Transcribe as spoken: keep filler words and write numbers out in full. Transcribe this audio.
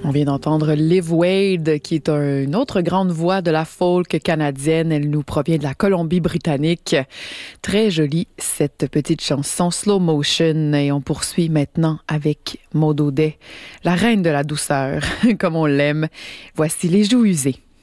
On vient d'entendre Liv Wade, qui est un, une autre grande voix de la folk canadienne. Elle nous provient de la Colombie-Britannique. Très jolie, cette petite chanson Slow Motion. Et on poursuit maintenant avec Maud Audet, la reine de la douceur, comme on l'aime. Voici Les Joues usées.